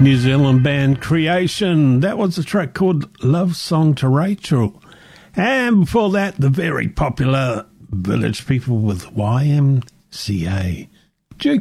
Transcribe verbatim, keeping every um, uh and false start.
New Zealand band Creation. That was a track called Love Song to Rachel. And before that, the very popular Village People with Y M C A.